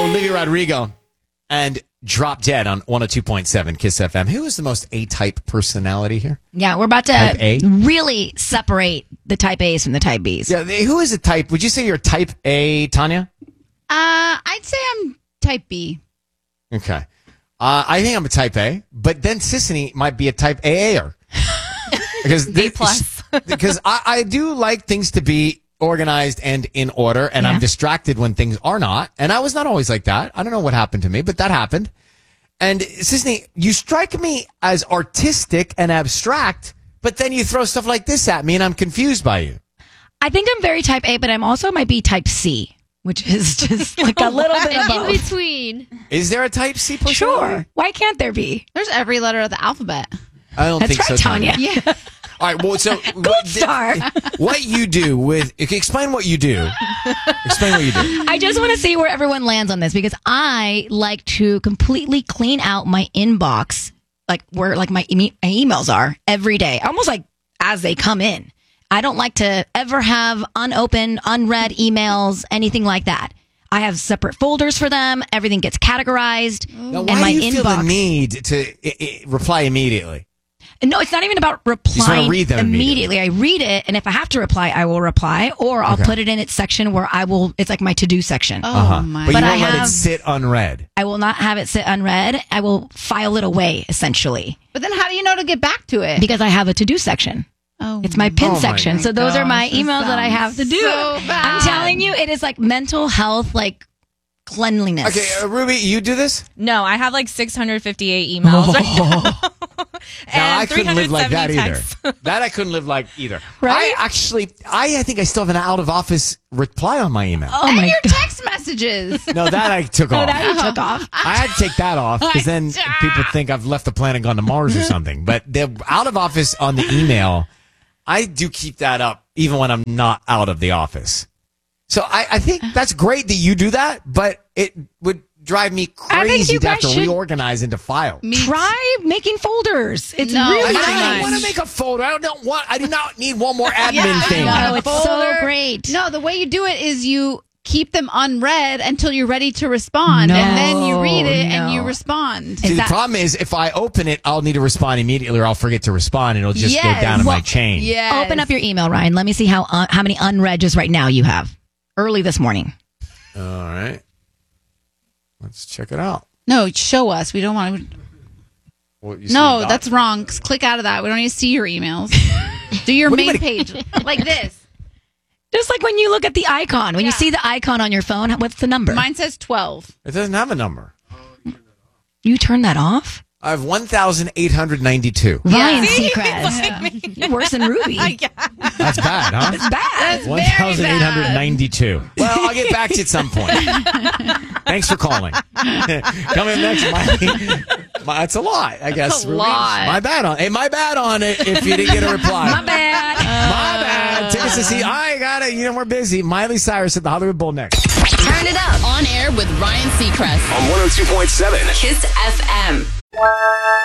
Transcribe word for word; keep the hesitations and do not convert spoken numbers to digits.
Olivia Rodrigo and Drop Dead on one oh two point seven Kiss F M. Who is the most A-type personality here? Yeah, we're about Type to A? really separate the type A's from the type B's. Yeah, they- who is a type? Would you say you're type A, Tanya? Uh, I'd say I'm type B. Okay. Uh, I think I'm a type A, but then Sissany might be a type A A-er. Because A plus. because I, I do like things to be organized and in order, and Yeah. I'm distracted when things are not. And I was not always like that. I don't know what happened to me, but that happened. And Sissany, you strike me as artistic and abstract, but then you throw stuff like this at me, and I'm confused by you. I think I'm very type A, but I'm also might be type C, which is just like a little bit of And in both. between. Is there a type C personality? Sure. Why can't there be? There's every letter of the alphabet. I don't That's think right, so, Tanya. Yeah. All right, well, so Gold what, star. what you do with explain what you do. Explain what you do. I just want to see where everyone lands on this because I like to completely clean out my inbox, like where like my, e- my emails are every day, almost like as they come in. I don't like to ever have unopened, unread emails, anything like that. I have separate folders for them. Everything gets categorized. Now, and why my do you feel inbox. the need to I- I- reply immediately? No, it's not even about wanna replying read them immediately. I read it, and if I have to reply, I will reply, or I'll Okay. put it in its section where I will. It's like my to-do section. Oh Uh-huh. my. But, But you I won't let it have- sit unread. I will not have it sit unread. I will file it away, essentially, But then how do you know to get back to it? because I have a to-do section. Oh, It's my pin Oh my section. So those are my gosh, this emails that I have to do. sounds so bad. I'm telling you, it is like mental health, like cleanliness. Okay, uh, Ruby, you do this? No, I have like six hundred fifty-eight emails right now. Now, I and couldn't live like that three hundred either. seventy texts. That I couldn't live like either. Right? I actually, I, I think I still have an out of office reply on my email. Oh and my your god. text messages. No, that I took off. That I took off. I had to take that off because then people think I've left the planet and gone to Mars or something. But the out of office on the email, I do keep that up even when I'm not out of the office. So I, I think that's great that you do that, but it would drive me I think crazy you to have guys to should- reorganize into files. Me Try making folders. It's No, really I Pretty don't nice. want to make a folder. I don't want. I do not need one more admin Yeah, I thing. know. Oh, it's Folder. so great. No, the way you do it is you keep them unread until you're ready to respond, No, and then you read it and you no. respond. See, Is the that- problem is if I open it, I'll need to respond immediately, or I'll forget to respond, and it'll just Yes. go down in my Well, chain. Yes. Open up your email, Ryan. Let me see how uh, how many unread just right now you have. Early this morning. All right, let's check it out. No, show us. We don't want to. What, you see No, the that's dot? wrong. Just click out of that. We don't need to see your emails. Do your What do you main mean? page like this. Just like when you look at the icon. When you see the icon on your phone, what's the number? Mine says twelve. It doesn't have a number. You turn that off? I have one thousand eight hundred ninety-two. Ryan See? Seacrest. You're worse than Ruby. That's bad, huh? It's bad. one thousand eight hundred ninety-two. Well, I'll get back to you at some point. Thanks for calling. Coming next, Miley. My, that's a lot, I guess. a Ruby. lot. My bad on. Hey, my bad on it. If you didn't get a reply, My bad. My bad. Tickets to see. I got it. You know we're busy. Miley Cyrus at the Hollywood Bowl next. Turn it up. On air with Ryan Seacrest. On one oh two point seven Kiss F M.